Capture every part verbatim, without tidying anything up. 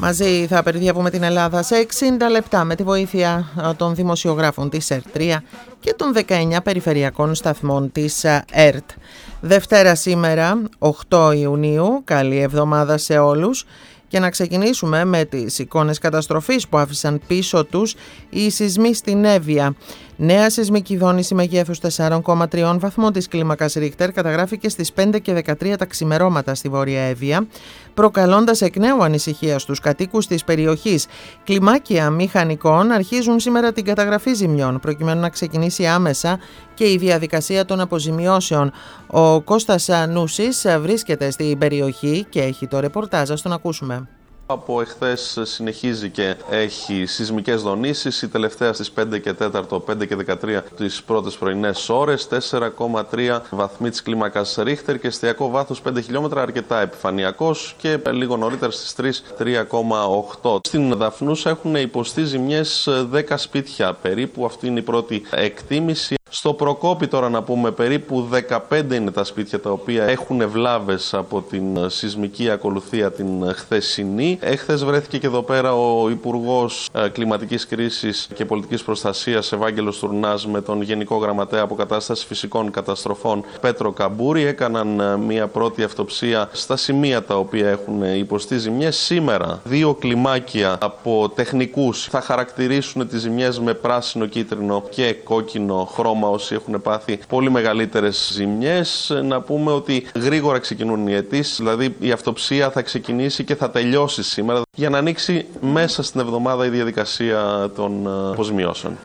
Μαζί θα περιδιαβούμε την Ελλάδα σε εξήντα λεπτά με τη βοήθεια των δημοσιογράφων της ΕΡΤ τρία και των δεκαεννιά περιφερειακών σταθμών της ΕΡΤ. Δευτέρα σήμερα, οκτώ Ιουνίου, καλή εβδομάδα σε όλους. Και να ξεκινήσουμε με τις εικόνες καταστροφής που άφησαν πίσω τους οι σεισμοί στην Εύβοια. Νέα σεισμική δόνηση μεγέθους τέσσερα κόμμα τρία βαθμών της κλίμακας Ρίχτερ καταγράφηκε στις πέντε και δεκατρία τα ξημερώματα στη Βόρεια Εύβοια, προκαλώντας εκ νέου ανησυχία στους κατοίκους της περιοχής. Κλιμάκια μηχανικών αρχίζουν σήμερα την καταγραφή ζημιών, προκειμένου να ξεκινήσει άμεσα και η διαδικασία των αποζημιώσεων. Ο Κώστας Νούσης βρίσκεται στην περιοχή και έχει το ρεπορτάζ, ας τον ακούσουμε. Από εχθές συνεχίζει και έχει σεισμικές δονήσεις, η τελευταία στις πέντε και τέσσερα, πέντε και δεκατρία τις πρώτες πρωινές ώρες, τέσσερα κόμμα τρία βαθμοί της κλίμακας Ρίχτερ και εστιακό βάθος πέντε χιλιόμετρα, αρκετά επιφανειακός, και λίγο νωρίτερα στις τρεις, τρία κόμμα οκτώ. Στην Δαφνούσα έχουν υποστεί ζημιές δέκα σπίτια περίπου, αυτή είναι η πρώτη εκτίμηση. Στο Προκόπη τώρα να πούμε περίπου δεκαπέντε είναι τα σπίτια τα οποία έχουν βλάβες από την σεισμική ακολουθία την χθεσινή. Εχθές βρέθηκε και εδώ πέρα ο Υπουργός Κλιματικής Κρίσης και Πολιτικής Προστασίας Ευάγγελος Τουρνάς με τον Γενικό Γραμματέα Αποκατάστασης Φυσικών Καταστροφών Πέτρο Καμπούρη. Έκαναν μια πρώτη αυτοψία στα σημεία τα οποία έχουν υποστεί ζημιές. Σήμερα δύο κλιμάκια από τεχνικούς θα χαρακτηρίσουν τις ζημιές με πράσινο, κίτρινο και κόκκινο χρώμα όσοι έχουν πάθει πολύ μεγαλύτερες ζημιές. Να πούμε ότι γρήγορα ξεκινούν οι αιτήσεις, δηλαδή η αυτοψία θα ξεκινήσει και θα τελειώσει σήμερα για να ανοίξει μέσα στην εβδομάδα η διαδικασία των αποζημιώσεων.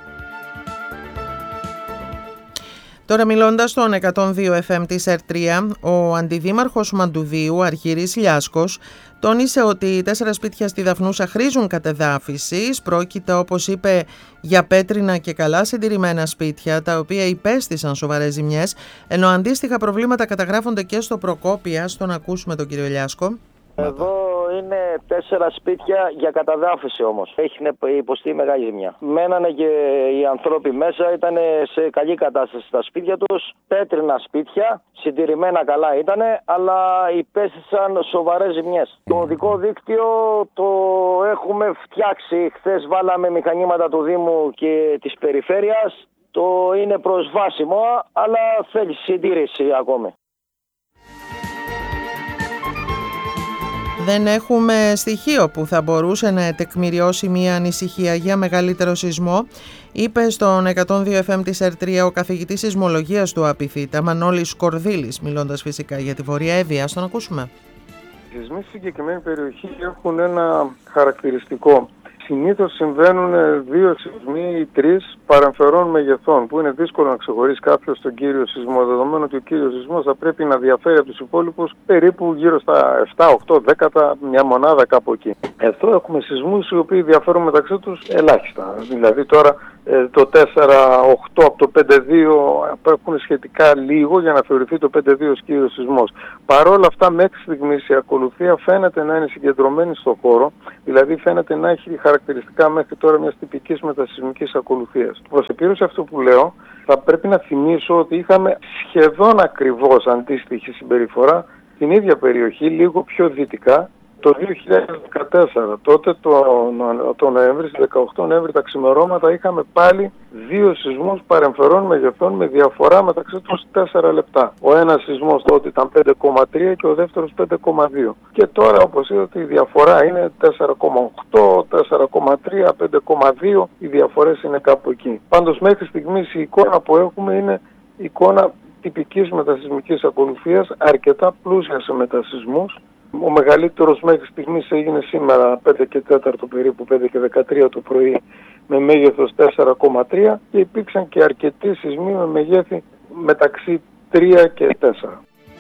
Τώρα μιλώντας στον εκατόν δύο εφ εμ της ΕΡΤ τρία, ο αντιδήμαρχος Μαντουδίου, Αρχήρης Λιάσκος, τόνισε ότι οι τέσσερα σπίτια στη Δαφνούσα χρήζουν κατεδάφισης. Πρόκειται, όπως είπε, για πέτρινα και καλά συντηρημένα σπίτια, τα οποία υπέστησαν σοβαρές ζημιές, ενώ αντίστοιχα προβλήματα καταγράφονται και στο Προκόπια. Στον ακούσουμε τον κύριο Λιάσκο. Εδώ είναι τέσσερα σπίτια για καταδάφιση όμως. Έχει υποστεί μεγάλη ζημιά. Μένανε και οι άνθρωποι μέσα, ήταν σε καλή κατάσταση στα σπίτια τους. Πέτρινα σπίτια, συντηρημένα καλά ήτανε, αλλά υπέστησαν σοβαρές ζημιές. Το οδικό δίκτυο το έχουμε φτιάξει. Χθες βάλαμε μηχανήματα του Δήμου και της Περιφέρειας. Το είναι προσβάσιμο, αλλά θέλει συντήρηση ακόμη. Δεν έχουμε στοιχείο που θα μπορούσε να τεκμηριώσει μια ανησυχία για μεγαλύτερο σεισμό, είπε στον εκατόν δύο εφ εμ της ΕΡΤ τρία ο καθηγητής σεισμολογίας του ΑΠΙΘΙΤΑ, Μανώλης Κορδίλης, μιλώντας φυσικά για τη Βόρεια Εύβοια. Στον ακούσουμε. Οι σεισμοί στη συγκεκριμένη περιοχή έχουν ένα χαρακτηριστικό. Συνήθως συμβαίνουν δύο σεισμοί ή τρεις παρεμφερών μεγεθών, που είναι δύσκολο να ξεχωρίσει κάποιος τον κύριο σεισμό, δεδομένου ότι ο κύριος σεισμός θα πρέπει να διαφέρει από τους υπόλοιπους περίπου γύρω στα επτά, οκτώ, δέκατα, μια μονάδα κάπου εκεί. Εδώ έχουμε σεισμούς οι οποίοι διαφέρουν μεταξύ τους ελάχιστα. Δηλαδή τώρα το τέσσερα οκτώ από το πέντε δύο έχουν σχετικά λίγο για να θεωρηθεί το πέντε δύο ως κύριος σεισμός. Παρ' όλα αυτά, μέχρι στιγμής η ακολουθία φαίνεται να είναι συγκεντρωμένη στον χώρο, δηλαδή φαίνεται να έχει χαρακτηριστικά μέχρι τώρα μιας τυπικής μετασεισμικής ακολουθίας. Προς επίρρωση αυτό που λέω, θα πρέπει να θυμίσω ότι είχαμε σχεδόν ακριβώς αντίστοιχη συμπεριφορά στην ίδια περιοχή, λίγο πιο δυτικά, το δύο χιλιάδες δεκατέσσερα. Τότε το, το Νοέμβρη, στις δεκαοκτώ Νοέμβρη, τα ξημερώματα είχαμε πάλι δύο σεισμούς παρεμφερών μεγεθών με διαφορά μεταξύ τους τέσσερα λεπτά. Ο ένας σεισμός τότε ήταν πέντε κόμμα τρία και ο δεύτερος πέντε κόμμα δύο. Και τώρα, όπως είδατε, η διαφορά είναι τέσσερα κόμμα οκτώ, τέσσερα κόμμα τρία, πέντε κόμμα δύο. Οι διαφορές είναι κάπου εκεί. Πάντως μέχρι στιγμής η εικόνα που έχουμε είναι εικόνα τυπικής μετασεισμικής ακολουθίας, αρκετά πλούσια σε μετασεισμούς. Ο μεγαλύτερος μέχρι στιγμής έγινε σήμερα πέντε και τέσσερα περίπου, πέντε και δεκατρία το πρωί, με μέγεθος τέσσερα κόμμα τρία, και υπήρξαν και αρκετοί σεισμοί με μεγέθη μεταξύ τρία και τέσσερα.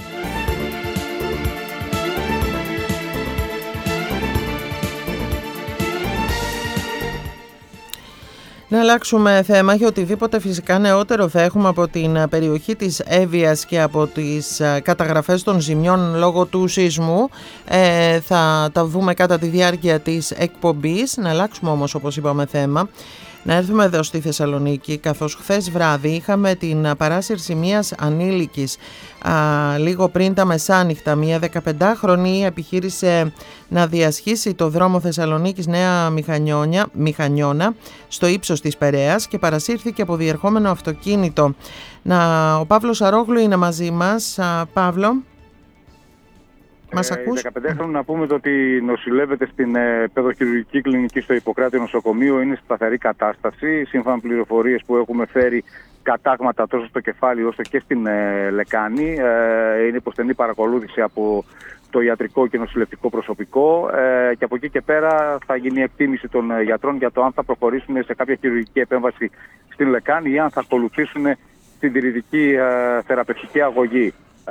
Να αλλάξουμε θέμα για οτιδήποτε φυσικά νεότερο θα έχουμε από την περιοχή της Εύβοιας και από τις καταγραφές των ζημιών λόγω του σεισμού. Ε, θα τα δούμε κατά τη διάρκεια της εκπομπής. Να αλλάξουμε όμως, όπως είπαμε, θέμα. Να έρθουμε εδώ στη Θεσσαλονίκη, καθώς χθες βράδυ είχαμε την παράσυρση μιας ανήλικης α, λίγο πριν τα μεσάνυχτα. Μια δεκαπεντάχρονη επιχείρησε να διασχίσει το δρόμο Θεσσαλονίκης Νέα Μηχανιώνα, Μηχανιώνα στο ύψος της Περαίας και παρασύρθηκε από διερχόμενο αυτοκίνητο. Να, ο Παύλος Αρόγλου είναι μαζί μας. Α, Παύλο. Μας ε, ακούς? Η δεκαπεντάχρονη, να πούμε ότι νοσηλεύεται στην ε, παιδοχειρουργική κλινική στο Ιπποκράτη νοσοκομείο, είναι σε σταθερή κατάσταση. Σύμφωνα με πληροφορίες που έχουμε φέρει, κατάγματα τόσο στο κεφάλι όσο και στην ε, λεκάνη. Ε, είναι υποστενή παρακολούθηση από το ιατρικό και νοσηλευτικό προσωπικό ε, και από εκεί και πέρα θα γίνει η εκτίμηση των ε, γιατρών για το αν θα προχωρήσουν σε κάποια χειρουργική επέμβαση στην λεκάνη ή αν θα ακολουθήσουν συντηρητική ε, θεραπευτική αγωγή.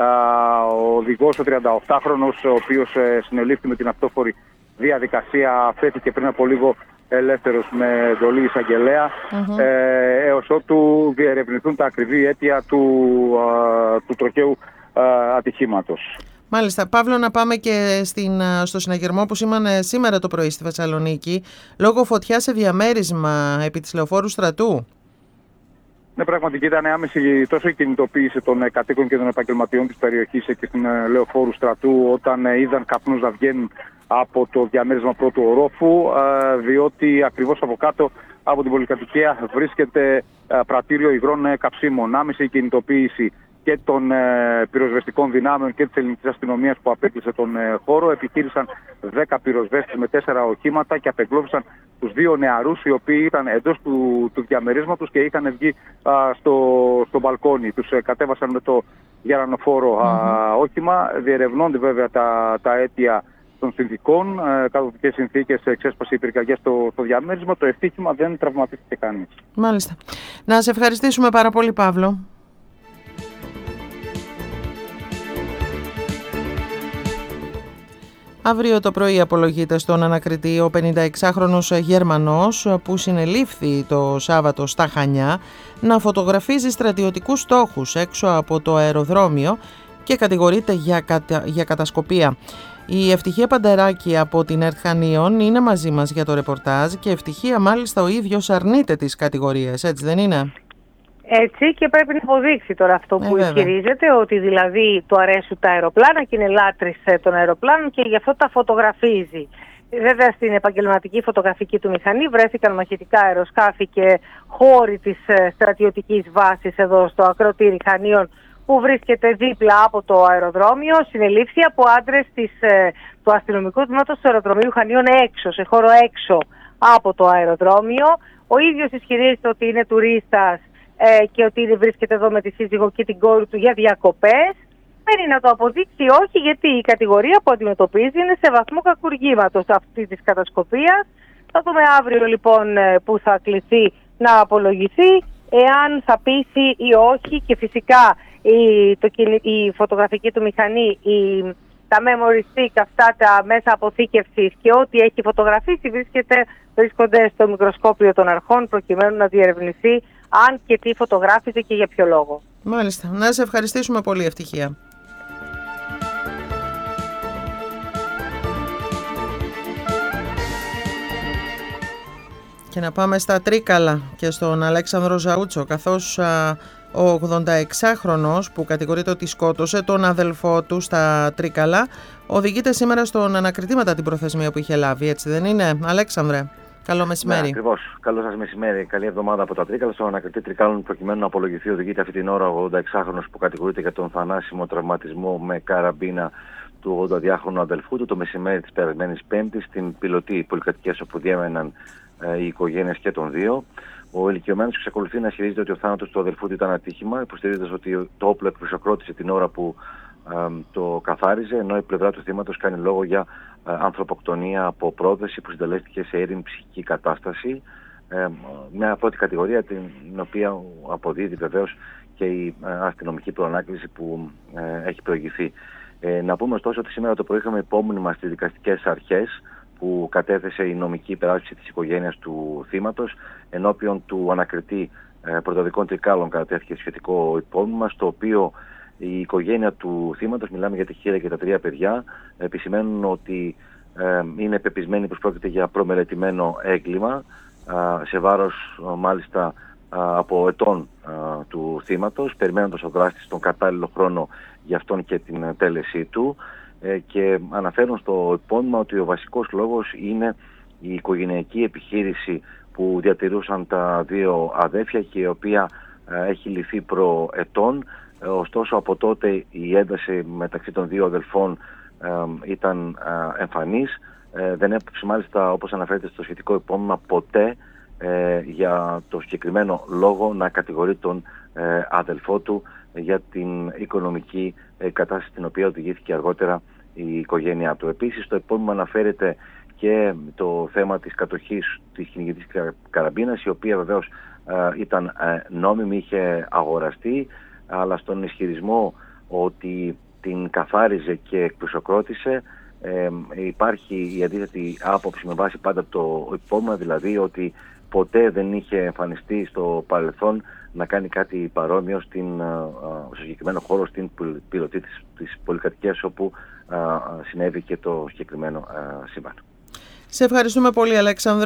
Ο οδηγός, ο τριανταοκτάχρονος, ο οποίος ε, συνελήφθη με την αυτόφορη διαδικασία, αφέθηκε πριν από λίγο ελεύθερος με εντολή εισαγγελέα, mm-hmm. ε, έως ότου διερευνηθούν τα ακριβή αίτια του, α, του τροχαίου α, ατυχήματος. Μάλιστα. Παύλο, να πάμε και στην, στο συναγερμό που σήμανε σήμερα το πρωί στη Θεσσαλονίκη, λόγω φωτιάς σε διαμέρισμα επί της Λεωφόρου Στρατού. Ναι, πραγματικά ήταν άμεση τόσο η κινητοποίηση των κατοίκων και των επαγγελματιών της περιοχής και στην Λεωφόρου Στρατού, όταν είδαν καπνούς να βγαίνουν από το διαμέρισμα πρώτου ορόφου, διότι ακριβώς από κάτω από την πολυκατοικία βρίσκεται πρατήριο υγρών καυσίμων. Άμεση η κινητοποίηση και των ε, πυροσβεστικών δυνάμεων και της ελληνικής αστυνομίας που απέκλεισε τον ε, χώρο. Επιχείρησαν δέκα πυροσβέστες με τέσσερα οχήματα και απεγκλώβησαν τους δύο νεαρούς, οι οποίοι ήταν εντός του, του διαμερίσματος και είχαν βγει α, στο, στο μπαλκόνι. Τους ε, κατέβασαν με το γερανοφόρο mm-hmm. όχημα. Διερευνώνται βέβαια τα, τα αίτια των συνθήκων. Ε, κάτω από ποιες συνθήκες εξέσπασε η πυρκαγιά στο, στο διαμέρισμα. Το ευτύχημα δεν τραυματίστηκε κανείς. Μάλιστα. Να σε ευχαριστήσουμε πάρα πολύ, Παύλο. Αύριο το πρωί απολογείται στον ανακριτή ο πενηνταεξάχρονος Γερμανός που συνελήφθη το Σάββατο στα Χανιά να φωτογραφίζει στρατιωτικούς στόχους έξω από το αεροδρόμιο και κατηγορείται για, κατα... για κατασκοπία. Η Ευτυχία Πανταράκη από την ΕΡΤ Χανίων είναι μαζί μας για το ρεπορτάζ και Ευτυχία μάλιστα ο ίδιος αρνείται τις κατηγορίες, έτσι δεν είναι? Έτσι, και πρέπει να αποδείξει τώρα αυτό που ε, ισχυρίζεται, ότι δηλαδή του αρέσουν τα αεροπλάνα και είναι λάτρης των αεροπλάνων και γι' αυτό τα φωτογραφίζει. Βέβαια στην επαγγελματική φωτογραφική του μηχανή βρέθηκαν μαχητικά αεροσκάφη και χώροι της στρατιωτικής βάσης εδώ στο ακροτήρι Χανίων που βρίσκεται δίπλα από το αεροδρόμιο. Συνελήφθη από άντρες της, του αστυνομικού τμήματος του αεροδρομίου Χανίων έξω, σε χώρο έξω από το αεροδρόμιο. Ο ίδιος ισχυρίζεται ότι είναι τουρίστας ε, και ότι βρίσκεται εδώ με τη σύζυγο και την κόρη του για διακοπές. Μένει να το αποδείξει όχι, γιατί η κατηγορία που αντιμετωπίζει είναι σε βαθμό κακουργήματος αυτή της κατασκοπίας. Θα δούμε αύριο λοιπόν που θα κληθεί να απολογηθεί, εάν θα πείσει ή όχι, και φυσικά η, το, η φωτογραφική του μηχανή, η, τα memory stick, αυτά τα μέσα αποθήκευσης και ό,τι έχει φωτογραφίσει βρίσκεται, βρίσκονται στο μικροσκόπιο των αρχών προκειμένου να διερευνηθεί αν και τι φωτογράφησε και για ποιο λόγο. Μάλιστα. Να σε ευχαριστήσουμε πολύ, Ευτυχία. Και να πάμε στα Τρίκαλα και στον Αλέξανδρο Ζαούτσο, καθώς α, ο ογδονταεξάχρονος που κατηγορείται ότι σκότωσε τον αδελφό του στα Τρίκαλα οδηγείται σήμερα στον ανακριτή μετά την προθεσμία που είχε λάβει, έτσι δεν είναι, Αλέξανδρε? Καλό μεσημέρι. Ναι, ακριβώς. Καλό σας μεσημέρι. Καλή εβδομάδα από τα Τρίκαλα. Στον ανακριτή Τρικάλων, προκειμένου να απολογηθεί, οδηγείται αυτή την ώρα ο ογδονταεξάχρονος που κατηγορείται για τον θανάσιμο τραυματισμό με καραμπίνα του ογδονταδυάχρονου αδελφού του το μεσημέρι της περασμένης Πέμπτης στην πιλωτή πολυκατοικίας όπου διέμεναν ε, οι οικογένειες και των δύο. Ο ηλικιωμένος εξακολουθεί να ισχυρίζεται ότι ο θάνατος του αδελφού του ήταν ατύχημα, υποστηρίζοντας ότι το όπλο εκπροσωπρότησε την ώρα που ε, το καθάριζε, ενώ η πλευρά του θύματος κάνει λόγο για ε, ανθρωποκτονία από πρόθεση που συντελέστηκε σε αίριμη ψυχική κατάσταση. Ε, μια πρώτη κατηγορία την οποία αποδίδει βεβαίως και η ε, αστυνομική προανάκληση που ε, έχει προηγηθεί. Ε, να πούμε ωστόσο ότι σήμερα το πρωί είχαμε υπόμνημα στις δικαστικές αρχές που κατέθεσε η νομική υπεράσπιση της οικογένειας του θύματος. Ενώπιον του ανακριτή ε, πρωτοδικών Τρικάλων κατέθηκε σχετικό υπόμνημα, στο οποίο η οικογένεια του θύματος, μιλάμε για τη χείρα και τα τρία παιδιά, επισημαίνουν ότι ε, είναι πεπισμένοι πως πρόκειται για προμελετημένο έγκλημα σε βάρος μάλιστα από ετών του θύματος, περιμένοντας ο δράστης τον κατάλληλο χρόνο για αυτόν και την τέλεσή του, και αναφέρουν στο υπόμνημα ότι ο βασικός λόγος είναι η οικογενειακή επιχείρηση που διατηρούσαν τα δύο αδέφια και η οποία έχει λυθεί προ ετών. Ωστόσο από τότε η ένταση μεταξύ των δύο αδελφών ήταν εμφανής. Δεν έπρεπε μάλιστα, όπως αναφέρεται στο σχετικό υπόμνημα, ποτέ για το συγκεκριμένο λόγο να κατηγορεί τον αδελφό του για την οικονομική κατάσταση στην οποία οδηγήθηκε αργότερα η οικογένειά του. Επίσης στο υπόμνημα αναφέρεται και το θέμα της κατοχής της κυνηγητής καραμπίνας, η οποία βεβαίως ήταν νόμιμη, είχε αγοραστεί, αλλά στον ισχυρισμό ότι την καθάριζε και εκπλουσιοκρότησε ε, υπάρχει η αντίθετη άποψη με βάση πάντα το υπόμνημα, δηλαδή ότι ποτέ δεν είχε εμφανιστεί στο παρελθόν να κάνει κάτι παρόμοιο στην, στο συγκεκριμένο χώρο, στην πιλωτή της, της πολυκατοικίας όπου α, συνέβη και το συγκεκριμένο α, σύμπαν. Σε ευχαριστούμε πολύ, Αλέξανδρε.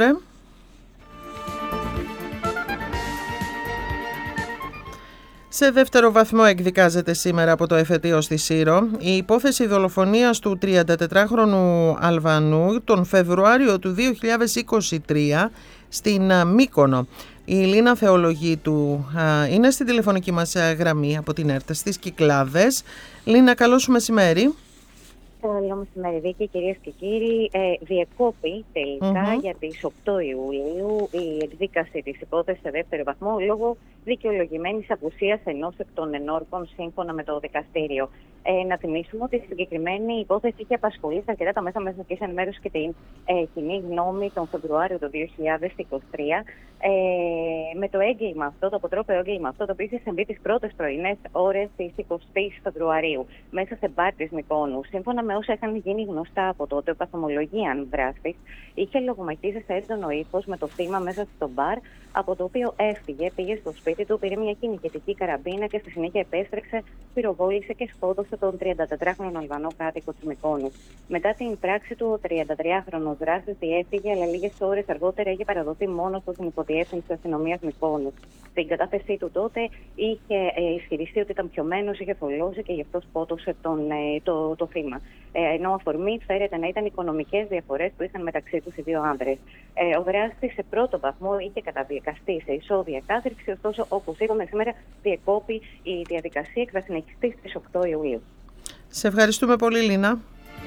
Σε δεύτερο βαθμό εκδικάζεται σήμερα από το εφετείο στη Σύρο η υπόθεση δολοφονίας του τριαντατετράχρονου Αλβανού τον Φεβρουάριο του δύο χιλιάδες είκοσι τρία στην Μύκονο. Η Λίνα Θεολογίτου είναι στην τηλεφωνική μας γραμμή από την ΕΡΤ στις Κυκλάδες. Λίνα, καλό σου μεσημέρι. Καλό μεσημέρι, Βίκη, κυρίες και κύριοι. Ε, διεκόπη τελικά mm-hmm. για τις οκτώ Ιουλίου η εκδίκαση της υπόθεσης σε δεύτερο βαθμό λόγω δικαιολογημένης απουσίας ενός εκ των ενόρκων σύμφωνα με το δικαστήριο. Ε, να θυμίσουμε ότι η συγκεκριμένη υπόθεση είχε απασχολήσει αρκετά τα μέσα μαζικής ενημέρωσης και την ε, κοινή γνώμη τον Φεβρουάριο του δύο χιλιάδες είκοσι τρία. Ε, με το έγκλημα αυτό, το αποτρόπαιο έγκλημα αυτό, το οποίο είχε συμβεί τις πρώτες πρωινές ώρες της εικοστής Φεβρουαρίου μέσα σε μπαρ της Μυκόνου. Σύμφωνα με όσα είχαν γίνει γνωστά από τότε, ο καθομολογίαν δράστης είχε λογομαχήσει σε έντονο ύφος με το θύμα μέσα στο μπαρ, από το οποίο έφυγε, πήγε στο σπίτι του, πήρε μια κυνηγητική καραμπίνα και στη συνέχεια επέστρεψε, πυροβόλησε και σκότωσε τον τριαντατετράχρονο Αλβανό κάτοικο της Μυκόνου. Μετά την πράξη του, ο τριαντατριάχρονος δράστης διέφυγε, αλλά λίγες ώρες αργότερα είχε παραδοθεί μόνο του στην υποδιεύθυνση της αστυνομίας Μυκόνου. Στην κατάθεσή του τότε είχε ε, ισχυριστεί ότι ήταν πιωμένος, είχε θολώσει και γι' αυτό σκότωσε τον, ε, το, το θύμα. Ε, ενώ αφορμή φέρεται να ήταν οικονομικές διαφορές που είχαν μεταξύ τους οι δύο άνδρες. Ε, ο δράστης σε πρώτο βαθμό είχε καταδικαστεί σε ισόβια κάθριξη, ωστόσο, όπως είπαμε σήμερα, διεκόπη η διαδικασία και θα συνεχιστεί στις οκτώ Ιουλίου. Σε ευχαριστούμε πολύ, Λίνα.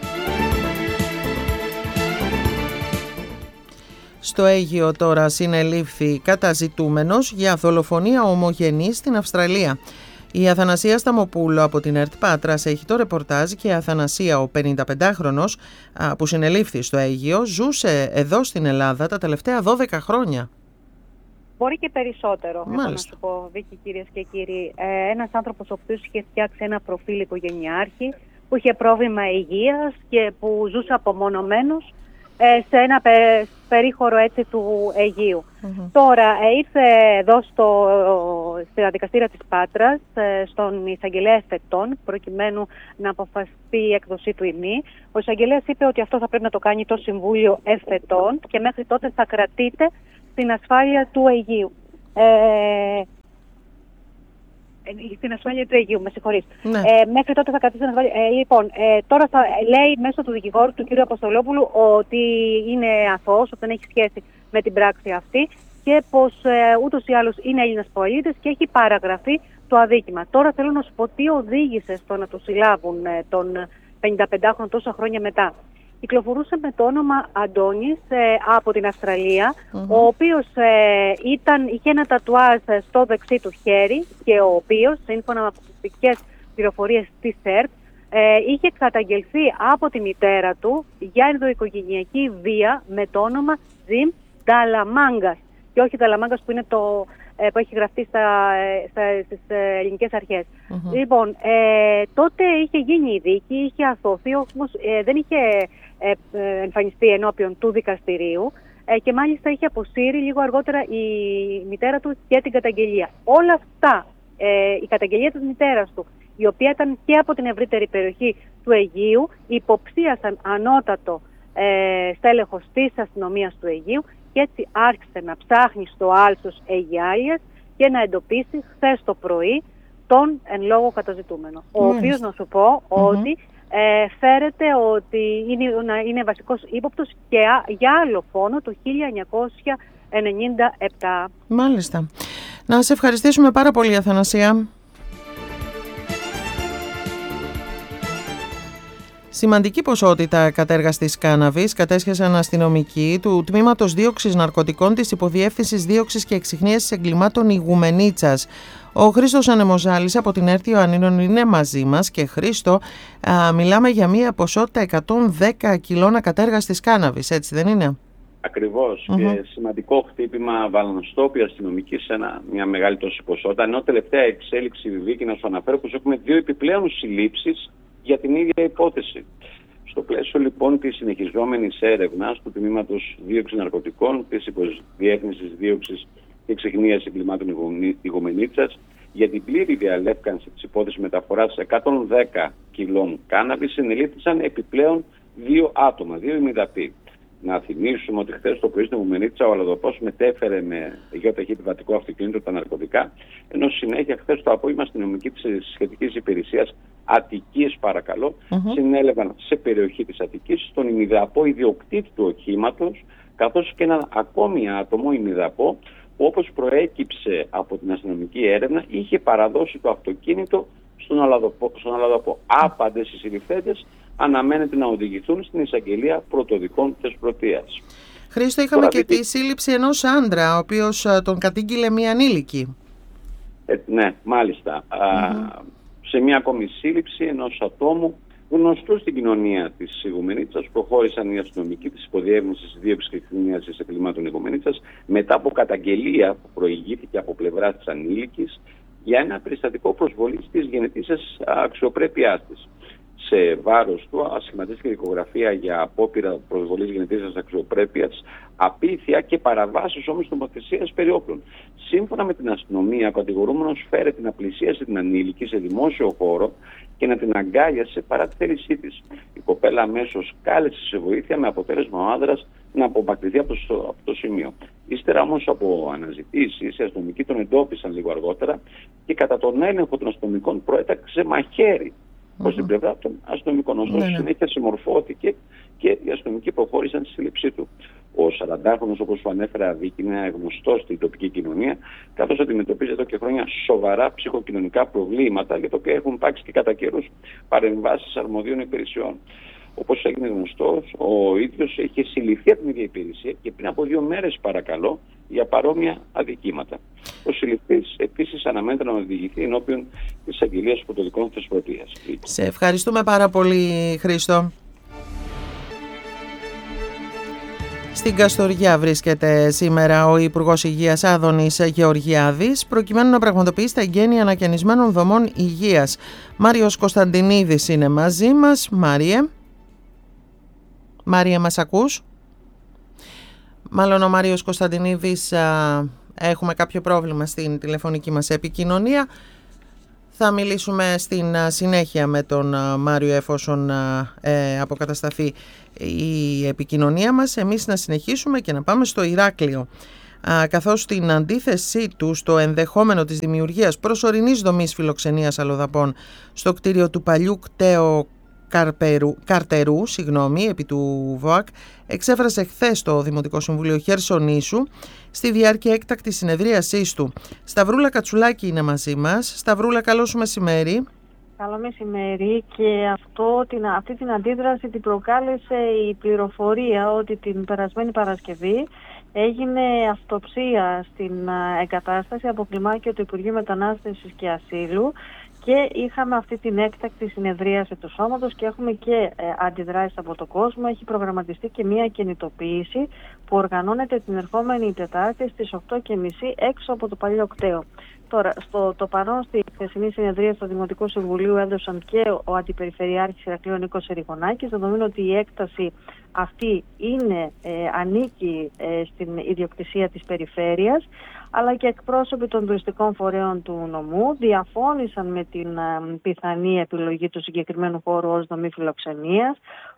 Στο Αίγυο τώρα συνελήφθη καταζητούμενος για δολοφονία ομογενή στην Αυστραλία. Η Αθανασία Σταμοπούλου από την ΕΡΤ Πάτρας έχει το ρεπορτάζ και η Αθανασία, ο πενηνταπεντάχρονος που συνελήφθη στο Αίγυο, ζούσε εδώ στην Ελλάδα τα τελευταία δώδεκα χρόνια. Μπορεί και περισσότερο, Μάλιστα. να σου πω, Βίκη, κυρίες και κύριοι. Ε, ένας άνθρωπος ο οποίος είχε φτιάξει ένα προφίλ οικογενειάρχη, που είχε πρόβλημα υγείας και που ζούσε απομονωμένος ε, σε ένα πε, περίχωρο έτσι του Αιγείου. Mm-hmm. Τώρα ε, ήρθε εδώ στο, στα δικαστήρια της Πάτρας, ε, στον εισαγγελέα εφετών, προκειμένου να αποφασιστεί η έκδοσή του ή μη. Ο εισαγγελέας είπε ότι αυτό θα πρέπει να το κάνει το Συμβούλιο Εφετών και μέχρι τότε θα κρατείται στην ασφάλεια του Αιγείου. Ε, στην ασφάλεια του Αιγείου, με συγχωρείς. Ναι. Ε, μέχρι τότε θα κρατήσει την ασφάλεια. Ε, λοιπόν, ε, τώρα θα λέει μέσω του δικηγόρου του κ. Αποστολόπουλου ότι είναι αθώος, ότι δεν έχει σχέση με την πράξη αυτή και πως ε, ούτως ή άλλως είναι Έλληνας πολίτης και έχει παραγραφεί το αδίκημα. Τώρα θέλω να σου πω τι οδήγησε στο να το συλλάβουν ε, τον πενηνταπεντάχρονο τόσα χρόνια μετά. Κυκλοφορούσε με το όνομα Αντώνης ε, από την Αυστραλία, mm-hmm. ο οποίος ε, ήταν, είχε ένα τατουάζ στο δεξί του χέρι και ο οποίος, σύμφωνα με αποκριστικές πληροφορίες της ΕΡΤ, ε, είχε καταγγελθεί από τη μητέρα του για ενδοοικογενειακή βία με το όνομα Τζιμ Νταλαμάγκας και όχι Νταλαμάγκας που είναι το ε, που έχει γραφτεί στα, στα, στις ελληνικές αρχές. Mm-hmm. Λοιπόν, ε, τότε είχε γίνει η δίκη, είχε αθώθει, όμως ε, δεν είχε ε, ε, εμφανιστεί ενώπιον του δικαστηρίου ε, και μάλιστα είχε αποσύρει λίγο αργότερα η μητέρα του και την καταγγελία. Όλα αυτά, ε, η καταγγελία της μητέρας του, η οποία ήταν και από την ευρύτερη περιοχή του Αιγείου, υποψίασαν ανώτατο ε, στέλεχος της αστυνομίας του Αιγείου και έτσι άρχισε να ψάχνει στο Άλσος Αιγιάλιας και να εντοπίσει χθες το πρωί τον εν λόγω καταζητούμενο. Ο Μάλιστα. οποίος, να σου πω, Mm-hmm. ότι ε, φέρεται ότι είναι, είναι βασικός ύποπτος και α, για άλλο φόνο το χίλια εννιακόσια ενενήντα επτά. Μάλιστα. Να σε ευχαριστήσουμε πάρα πολύ, Αθανασία. Σημαντική ποσότητα κατέργαστης κάναβης κατέσχεσαν αστυνομικοί του Τμήματος Δίωξης Ναρκωτικών της Υποδιεύθυνσης Δίωξης και Εξιχνίασης Εγκλημάτων Ιγουμενίτσας. Ο Χρήστος Ανεμοζάλης από την ΕΡΤ Ιωαννίνων είναι μαζί μας και Χρήστο, α, μιλάμε για μια ποσότητα εκατόν δέκα κιλών ακατέργαστης κάναβης, έτσι δεν είναι? Ακριβώς. Mm-hmm. Και σημαντικό χτύπημα βαλανοστόποι αστυνομικοί σε ένα, μια μεγάλη τόση ποσότητα. Ενώ τελευταία εξέλιξη, Βίκη, να σου αναφέρω πως έχουμε δύο επιπλέον συλλήψεις για την ίδια υπόθεση. Στο πλαίσιο λοιπόν της συνεχιζόμενης έρευνας του Τμήματος Δίωξης Ναρκωτικών της Υποδιεύθυνσης Δίωξης και Εξιχνίασης Εγκλημάτων Ιγουμενίτσας για την πλήρη διαλεύκανση της υπόθεσης μεταφοράς εκατόν δέκα κιλών κάναβης συνελήφθησαν επιπλέον δύο άτομα, δύο ημιδαποί. Να θυμίσουμε ότι χθες το πρωί στην Ιγουμενίτσα ο αλλοδαπός μετέφερε με γεωταχή επιβατικό αυτοκίνητο τα ναρκωτικά, ενώ συνέχεια χθες το απόγευμα αστυνομικοί της σχετικής υπηρεσίας Αττικής, παρακαλώ, mm-hmm. συνέλαβαν σε περιοχή της Αττικής τον ημιδαπό ιδιοκτήτη του οχήματος, καθώς και έναν ακόμη άτομο ημιδαπό που, όπως προέκυψε από την αστυνομική έρευνα, είχε παραδώσει το αυτοκίνητο στον αλλοδαπό. Στον αλλοδαπό. Άπαντες οι συλληφθέντες αναμένεται να οδηγηθούν στην εισαγγελία πρωτοδικών Θεσπρωτείας. Χρήστο, είχαμε Τώρα, και δείτε... τη σύλληψη ενός άντρα, ο οποίος α, τον κατήγγειλε μία ανήλικη. Ε, ναι, μάλιστα. Mm-hmm. Α, σε μια ακόμη σύλληψη ενός ατόμου γνωστού στην κοινωνία της Ιγουμενίτσας, προχώρησαν οι αστυνομικοί της Υποδιεύθυνσης Δίωξης και Εξιχνίασης Εγκλημάτων Ιγουμενίτσας μετά από καταγγελία που προηγήθηκε από πλευρά της ανήλικης για ένα περιστατικό προσβολής της γενετήσιας αξιοπρέπειάς της. Σε βάρος του ασχηματίστηκε δικογραφία για απόπειρα προσβολής γενετήσιας αξιοπρέπειας, απίθεια και παραβάσεις όμως νομοθεσίας περί όπλων. Σύμφωνα με την αστυνομία, ο κατηγορούμενος φέρεται να πλησίασε την ανήλικη σε δημόσιο χώρο και να την αγκάλιασε παρά τη θέλησή της. Η κοπέλα αμέσως κάλεσε σε βοήθεια, με αποτέλεσμα ο άνδρας να απομακρυνθεί από το, από το σημείο. Ύστερα όμως από αναζητήσεις, οι αστυνομικοί τον εντόπισαν λίγο αργότερα και κατά τον έλεγχο των αστυνομικών προέταξε μαχαίρι προς την πλευρά των αστυνομικών. Ωστόσο, ναι, ναι. συνέχεια συμμορφώθηκε και οι αστυνομικοί προχώρησαν στη σύλληψή του. Ο σαραντάχρονος, όπως σου ανέφερα, Βίκη, είναι γνωστός στην τοπική κοινωνία, καθώς αντιμετωπίζει εδώ και χρόνια σοβαρά ψυχοκοινωνικά προβλήματα, για τα οποία έχουν υπάρξει και κατά καιρούς παρεμβάσεις αρμοδίων υπηρεσιών. Όπως έγινε γνωστός, ο ίδιος είχε συλληφθεί από την ίδια υπηρεσία και πριν από δύο μέρες, παρακαλώ, για παρόμοια αδικήματα. Ο συλληφθής επίσης αναμένεται να οδηγηθεί ενώπιον της αγγελίας πρωτοδικών Θεσπρωτείας. Σε ευχαριστούμε πάρα πολύ, Χρήστο. Στην Καστοριά βρίσκεται σήμερα ο Υπουργός Υγείας Άδωνης Γεωργιάδης, προκειμένου να πραγματοποιήσει τα εγγένεια ανακαινισμένων δομών υγείας. Μάριος Κωνσταντινίδης είναι μαζί μας. Μάριε. Μάριε, μας ακούς? Μάλλον ο Μάριος Κωνσταντινίδης, α, έχουμε κάποιο πρόβλημα στην τηλεφωνική μας επικοινωνία. Θα μιλήσουμε στην συνέχεια με τον Μάριο εφόσον ε, αποκατασταθεί η επικοινωνία μας. Εμείς να συνεχίσουμε και να πάμε στο Ηράκλειο, α, καθώς στην αντίθεσή του στο ενδεχόμενο της δημιουργίας προσωρινής δομής φιλοξενίας αλλοδαπών στο κτίριο του παλιού κταίου Καρπερού, Καρτερού, συγγνώμη, επί του ΒΟΑΚ, εξέφρασε χθες το Δημοτικό Συμβούλιο Χερσονήσου στη διάρκεια έκτακτης συνεδρίασής του. Σταυρούλα Κατσουλάκη είναι μαζί μας. Σταυρούλα, καλό σου μεσημέρι. Καλό μεσημέρι, και αυτό, την, αυτή την αντίδραση την προκάλεσε η πληροφορία ότι την περασμένη Παρασκευή έγινε αυτοψία στην εγκατάσταση από κλιμάκιο του Υπουργείου Μετανάστευσης και Ασύλου και είχαμε αυτή την έκτακτη συνεδρίαση του σώματος και έχουμε και ε, αντιδράσεις από τον κόσμο. Έχει προγραμματιστεί και μια κινητοποίηση που οργανώνεται την ερχόμενη Τετάρτη στις οκτώ και μισή έξω από το παλιό κτέο. Τώρα, στο το παρόν στη χθεσινή συνεδρία στο Δημοτικό Συμβουλίο έδωσαν και ο Αντιπεριφερειάρχης Ηρακλείου Νίκος Ερηγονάκης, δεδομένου ότι η έκταση αυτή είναι, ε, ανήκει ε, στην ιδιοκτησία της περιφέρειας, αλλά και εκπρόσωποι των τουριστικών φορέων του νομού διαφώνησαν με την ε, πιθανή επιλογή του συγκεκριμένου χώρου ως δομή φιλοξενίας.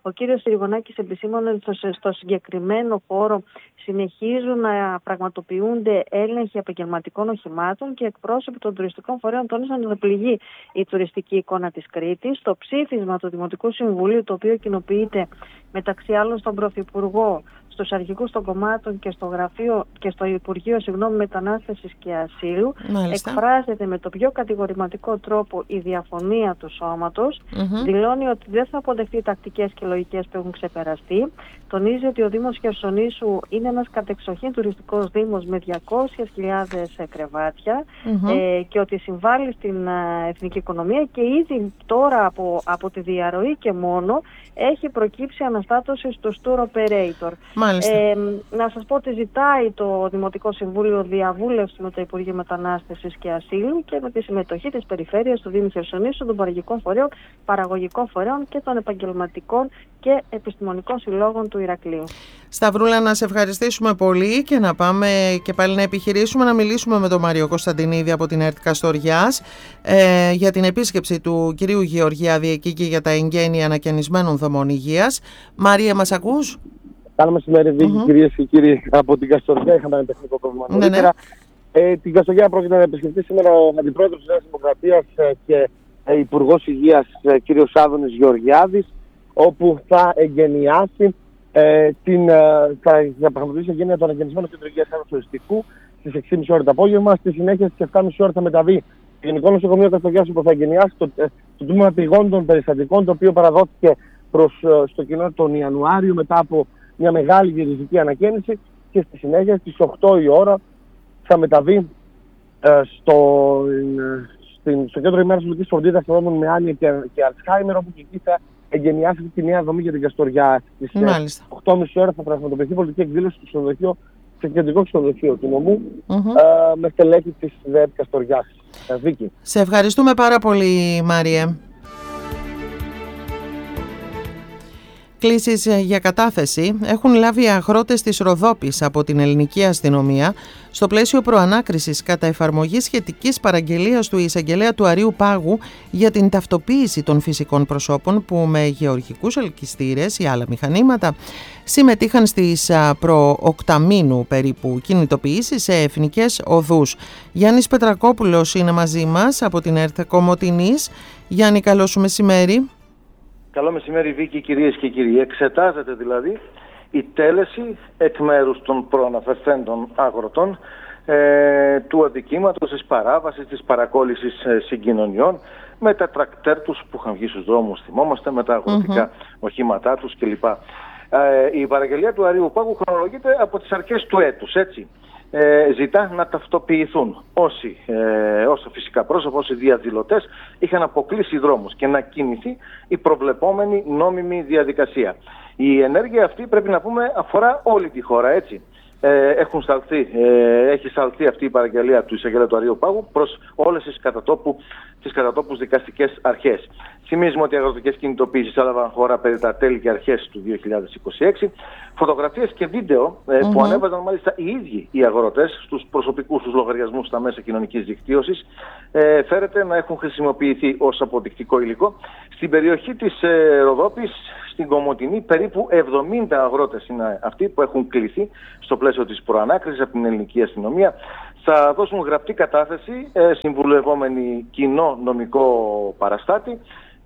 Ο κύριος Συριγωνάκης επισήμανε ότι στο συγκεκριμένο χώρο συνεχίζουν να πραγματοποιούνται έλεγχοι επαγγελματικών οχημάτων και εκπρόσωποι των τουριστικών φορέων τόνισαν ότι πληγεί η τουριστική εικόνα της Κρήτης. Το ψήφισμα του Δημοτικού Συμβουλίου, το οποίο κοινοποιείται μεταξύ άλλων στον Πρωθυπουργό, στους αρχηγούς των κομμάτων και στο, γραφείο, και στο Υπουργείο συγγνώμη, Μετανάστευσης και Ασύλου, Μάλιστα. εκφράζεται με το πιο κατηγορηματικό τρόπο η διαφωνία του σώματος, mm-hmm. δηλώνει ότι δεν θα αποδεχτεί τακτικές και λογικές που έχουν ξεπεραστεί, τονίζει ότι ο Δήμος Χερσονήσου είναι ένας κατεξοχήν τουριστικός δήμος με διακόσιες χιλιάδες κρεβάτια mm-hmm. ε, και ότι συμβάλλει στην ε, εθνική οικονομία και ήδη τώρα από, από τη διαρροή και μόνο έχει προκύψει αναστάτωση στους tour operator. Ε, να σας πω ότι ζητάει το Δημοτικό Συμβούλιο διαβούλευση με το Υπουργείο Μετανάστευσης και Ασύλου και με τη συμμετοχή της Περιφέρειας του Δήμου Χερσονήσου, των παραγωγικών φορέων, παραγωγικών φορέων και των επαγγελματικών και επιστημονικών συλλόγων του Ηρακλείου. Σταυρούλα, να σε ευχαριστήσουμε πολύ και να πάμε και πάλι να επιχειρήσουμε να μιλήσουμε με τον Μάριο Κωνσταντινίδη από την ΕΡΤ Καστοριάς ε, για την επίσκεψη του κυρίου Γεωργιάδη εκεί και για τα εγγένεια ανακαινισμένων δομών υγείας. Μάρια, μας ακούς? Καλό μεσημέρι, Βίκη, mm-hmm. κυρίες και κύριοι από την Καστοριά. Είχαμε ένα τεχνικό πρόβλημα νωρίτερα. Ναι, ναι. Ε, την Καστοριά πρόκειται να επισκεφτεί σήμερα ο Αντιπρόεδρος της Νέας Δημοκρατίας ε, και ε, Υπουργός Υγείας ε, κ. Άδωνης Γεωργιάδης, όπου θα εγγενιάσει ε, την, ε, θα, θα πραγματοποιήσει εγγένεια του αναγεννισμένου κέντρου υγείας χαρακτηριστικού στις έξι και μισή ώρα το απόγευμα. Στη συνέχεια στις επτά και μισή ώρα θα μεταβεί το Γενικό Νοσοκομείο Καστοριάς, όπου θα εγγενιάσει το, ε, το τμήμα πηγών των περιστατικών, το οποίο παραδόθηκε προς, ε, στο κοινό τον Ιανουάριο μετά από μια μεγάλη γυριζική ανακαίνιση, και στη συνέχεια στις οκτώ η ώρα θα μεταβεί ε, στο, ε, στην, στο κέντρο ημέρας πολιτικής φροντίδας ατόμων με άνοια και, και Αλτσχάιμερ, όπου και εκεί θα εγγενιάσει τη νέα δομή για την Καστοριά. Στις ε, οκτώ και μισή ώρα θα πραγματοποιηθεί πολιτική εκδήλωση στο ξενοδοχείο, στο κεντρικό ξενοδοχείο του νομού, mm-hmm. ε, με στελέχη της ΔΕΕΤ Καστοριάς. Ε, Βίκη. Σε ευχαριστούμε πάρα πολύ, Μάριε. Κλήσεις για κατάθεση έχουν λάβει αγρότες της Ροδόπης από την ελληνική αστυνομία στο πλαίσιο προανάκρισης κατά εφαρμογή σχετικής παραγγελίας του εισαγγελέα του Αρείου Πάγου για την ταυτοποίηση των φυσικών προσώπων που με γεωργικούς ελκυστήρες ή άλλα μηχανήματα συμμετείχαν στις προοκταμήνου περίπου κινητοποιήσεις σε εθνικές οδούς. Γιάννης Πετρακόπουλος είναι μαζί μας από την ΕΡΤ Κομοτηνής. Γιάννη, καλό σου μεσημέρι. Καλό μεσημέρι, Βίκη, κυρίες και κύριοι. Εξετάζεται δηλαδή η τέλεση εκ μέρους των προαναφερθέντων αγροτών ε, του αντικείμενος της παράβασης, της παρακόλλησης ε, συγκοινωνιών με τα τρακτέρ τους που είχαν βγει στους δρόμους, θυμόμαστε, με τα αγροτικά mm-hmm. οχήματά τους κλπ. Ε, η παραγγελία του Αρείου Πάγου χρονολογείται από τις αρχές του έτους, έτσι. Ε, ζητά να ταυτοποιηθούν όσοι, ε, όσο φυσικά πρόσωπα, όσοι διαδηλωτές είχαν αποκλείσει δρόμους και να κινηθεί η προβλεπόμενη νόμιμη διαδικασία. Η ενέργεια αυτή, πρέπει να πούμε, αφορά όλη τη χώρα, έτσι. Ε, έχουν σταλθεί, ε, έχει σταλθεί αυτή η παραγγελία του εισαγγελέα του Αρείου Πάγου προς όλες τις κατατόπου, τις κατατόπους δικαστικές αρχές. Θυμίζουμε ότι οι αγροτικές κινητοποίησεις έλαβαν χώρα περί τα τέλη και αρχές του δύο χιλιάδες είκοσι έξι. Φωτογραφίες και βίντεο ε, mm-hmm. που ανέβαζαν μάλιστα οι ίδιοι οι αγρότες στους προσωπικούς τους λογαριασμούς στα μέσα κοινωνικής δικτύωσης ε, φέρεται να έχουν χρησιμοποιηθεί ως αποδεικτικό υλικό. Στην περιοχή της ε, Ροδόπης, στην Κομοτηνή, περίπου εβδομήντα αγρότες είναι αυτοί που έχουν κληθεί στο πλαίσιο της προανάκρισης από την ελληνική αστυνομία. Θα δώσουν γραπτή κατάθεση, ε, συμβουλευόμενοι κοινό νομικό παραστάτη.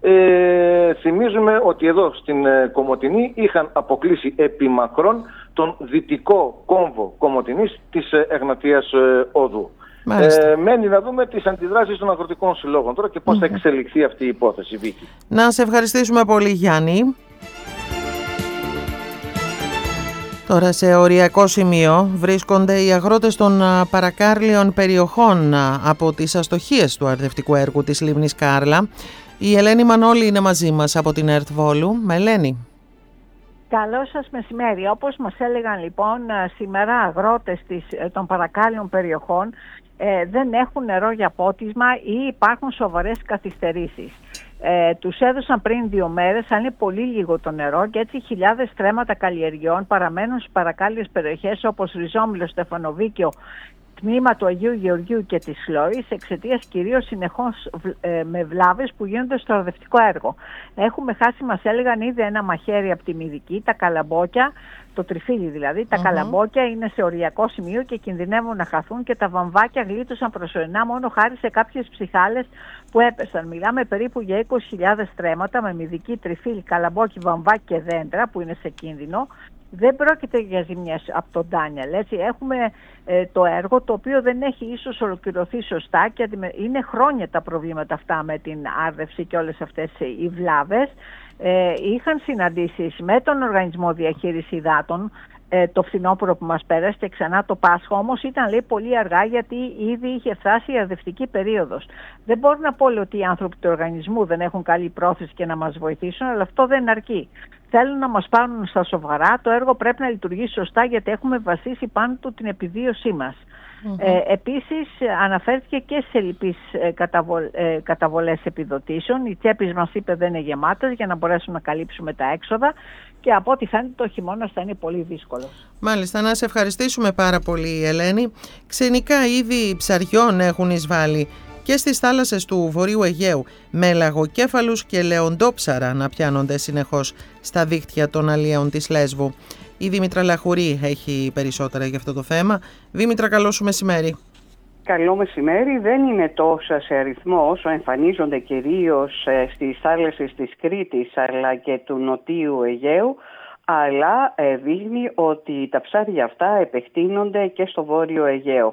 Ε, θυμίζουμε ότι εδώ στην ε, Κομοτηνή είχαν αποκλείσει επί μακρόν τον δυτικό κόμβο Κομοτηνής της ε, Εγνατίας ε, Οδού. Ε, μένει να δούμε τις αντιδράσεις των αγροτικών συλλόγων τώρα και πώς mm-hmm. θα εξελιχθεί αυτή η υπόθεση, Βίκη. Να σε ευχαριστήσουμε πολύ, Γιάννη. Τώρα σε οριακό σημείο βρίσκονται οι αγρότες των παρακάρλιων περιοχών από τις αστοχίες του αρδευτικού έργου της λίμνης Κάρλα. Η Ελένη Μανώλη είναι μαζί μας από την ΕΡΤ Βόλου. Με Ελένη. Καλό σας μεσημέρι. Όπως μας έλεγαν λοιπόν σήμερα αγρότες της, των παρακάλιων περιοχών ε, δεν έχουν νερό για πότισμα ή υπάρχουν σοβαρές καθυστερήσεις. Ε, τους έδωσαν πριν δύο μέρες, αλλά είναι πολύ λίγο το νερό και έτσι χιλιάδες στρέμματα καλλιεργειών παραμένουν στις παρακάλιες περιοχές όπως Ριζόμυλο, Στεφανοβίκιο τμήμα του Αγίου Γεωργίου και της Χλώρης, εξαιτίας κυρίως συνεχώς ε, με βλάβες που γίνονται στο αρδευτικό έργο. Έχουμε χάσει, μας έλεγαν, ήδη ένα μαχαίρι από τη Μυδική, τα καλαμπόκια, το τριφύλι δηλαδή, τα mm-hmm. καλαμπόκια είναι σε οριακό σημείο και κινδυνεύουν να χαθούν, και τα βαμβάκια γλίτωσαν προσωρινά μόνο χάρη σε κάποιες ψυχάλες που έπεσαν. Μιλάμε περίπου για είκοσι χιλιάδες στρέμματα με Μυδική, τριφύλι, καλαμπόκι, βαμβάκι και δέντρα που είναι σε κίνδυνο. Δεν πρόκειται για ζημιές από τον Ντάνιελ. Έτσι. Έχουμε ε, το έργο το οποίο δεν έχει ίσως ολοκληρωθεί σωστά και είναι χρόνια τα προβλήματα αυτά με την άρδευση και όλες αυτές οι βλάβες. Ε, είχαν συναντήσεις με τον Οργανισμό Διαχείρισης Υδάτων ε, το φθινόπωρο που μας πέρασε και ξανά το Πάσχα, όμως ήταν, λέει, πολύ αργά, γιατί ήδη είχε φτάσει η αρδευτική περίοδος. Δεν μπορώ να πω, λέει, ότι οι άνθρωποι του οργανισμού δεν έχουν καλή πρόθεση και να μας βοηθήσουν, αλλά αυτό δεν αρκεί. Θέλουν να μας πάρουν στα σοβαρά, το έργο πρέπει να λειτουργήσει σωστά, γιατί έχουμε βασίσει πάνω του την επιβίωσή μας. Mm-hmm. Ε, επίσης αναφέρθηκε και σε λυπείς ε, καταβολ, ε, καταβολές επιδοτήσεων. Οι τσέπες, μας είπε, δεν είναι γεμάτες για να μπορέσουμε να καλύψουμε τα έξοδα, και από ό,τι φαίνεται το χειμώνας θα είναι πολύ δύσκολο. Μάλιστα, να σε ευχαριστήσουμε πάρα πολύ, Ελένη. Ξενικά είδη ψαριών έχουν εισβάλει και στις θάλασσες του Βορείου Αιγαίου, με λαγοκέφαλους και λεοντόψαρα να πιάνονται συνεχώς στα δίκτυα των αλλιέων της Λέσβου. Η Δήμητρα Λαχουρή έχει περισσότερα για αυτό το θέμα. Δήμητρα, καλό σου μεσημέρι. Καλό μεσημέρι. Δεν είναι τόσα σε αριθμό όσο εμφανίζονται κυρίως στις θάλασσες της Κρήτης αλλά και του Νοτίου Αιγαίου, αλλά δείχνει ότι τα ψάρια αυτά επεκτείνονται και στο Βόρειο Αιγαίο.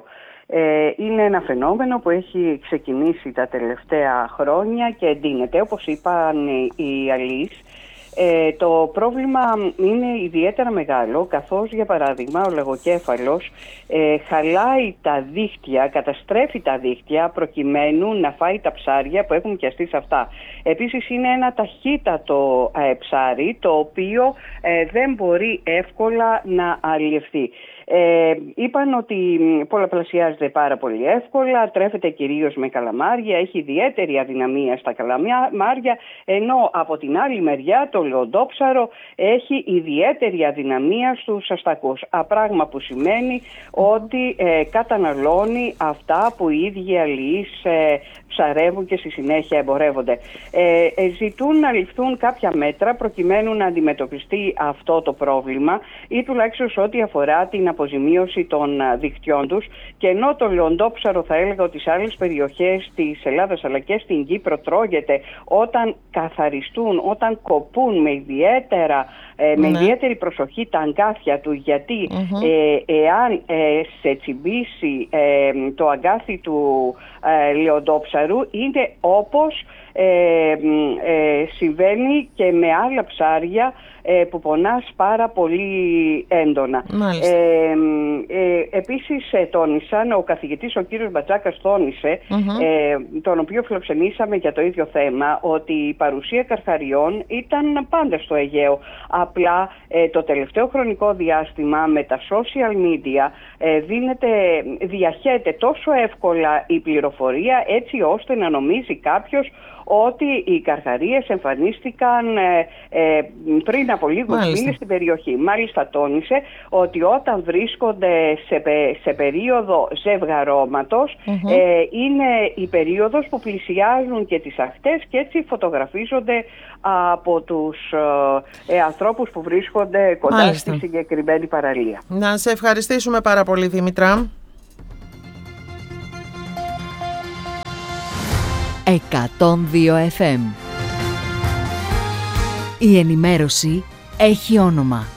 Είναι ένα φαινόμενο που έχει ξεκινήσει τα τελευταία χρόνια και εντείνεται, όπως είπαν οι αλλοίς. Ε, το πρόβλημα είναι ιδιαίτερα μεγάλο, καθώς για παράδειγμα ο λαγοκέφαλος ε, χαλάει τα δίχτυα, καταστρέφει τα δίχτυα προκειμένου να φάει τα ψάρια που έχουν πιαστεί σε αυτά. Επίσης είναι ένα ταχύτατο ε, ψάρι, το οποίο ε, δεν μπορεί εύκολα να αλλιευθεί. Ε, είπαν ότι πολλαπλασιάζεται πάρα πολύ εύκολα, τρέφεται κυρίως με καλαμάρια, έχει ιδιαίτερη αδυναμία στα καλαμάρια, ενώ από την άλλη μεριά το λεοντόψαρο έχει ιδιαίτερη αδυναμία στους αστακούς. Πράγμα που σημαίνει ότι ε, καταναλώνει αυτά που οι ίδιοι αλλοίς ε, ψαρεύουν και στη συνέχεια εμπορεύονται. Ε, ε, ζητούν να ληφθούν κάποια μέτρα προκειμένου να αντιμετωπιστεί αυτό το πρόβλημα, ή τουλάχιστον σε ό,τι αφορά την αποζημίωση των δικτυών τους. Και ενώ το λεοντόψαρο, θα έλεγα ότι σε άλλες περιοχές της Ελλάδας αλλά και στην Κύπρο τρώγεται όταν καθαριστούν, όταν κοπούν με, ιδιαίτερα, ε, με ναι. ιδιαίτερη προσοχή τα αγκάθια του, γιατί mm-hmm. ε, εάν ε, σε τσιμπήσει ε, το αγκάθι του ε, λεοντόψαρου, είναι όπως ε, ε, συμβαίνει και με άλλα ψάρια ε, που πονάς πάρα πολύ έντονα. Ε, ε, επίσης ε, τόνισαν, ο καθηγητής ο κύριος Μπατζάκας τόνισε, mm-hmm. ε, τον οποίο φιλοξενήσαμε για το ίδιο θέμα, ότι η παρουσία καρχαριών ήταν πάντα στο Αιγαίο. Απλά ε, το τελευταίο χρονικό διάστημα με τα social media ε, δίνεται, διαχέεται τόσο εύκολα η πληροφορία, έτσι ώστε να νομίζει κάποιος ότι οι καρχαρίες εμφανίστηκαν ε, ε, πριν από λίγους μήνες στην περιοχή. Μάλιστα τόνισε ότι όταν βρίσκονται σε, σε περίοδο ζευγαρώματος mm-hmm. ε, είναι η περίοδος που πλησιάζουν και τις ακτές και έτσι φωτογραφίζονται από τους ε, ανθρώπους που βρίσκονται κοντά Μάλιστα. στη συγκεκριμένη παραλία. Να σε ευχαριστήσουμε πάρα πολύ, Δήμητρα. εκατόν δύο εφ εμ. Η ενημέρωση έχει όνομα.